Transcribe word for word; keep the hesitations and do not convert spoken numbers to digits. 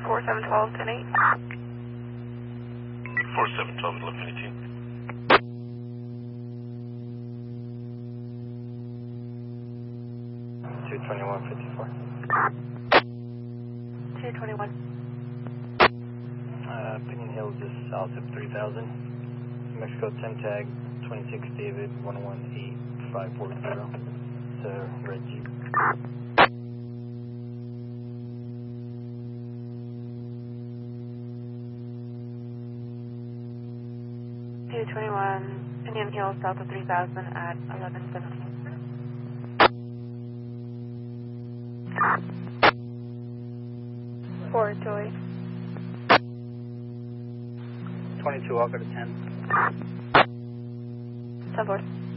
four seven twelve, ten eight. four seven twelve, eleven eighteen. two twenty-one fifty-four. two twenty-one. Uh, Pinion Hill just south of three thousand. Mexico ten tag, twenty-six David, one one eight five four zero. It's a red Jeep. two twenty-one, Indian Hill, south of three thousand at eleven seventeen. four Joy. twenty-two, I'll go to ten. ten four.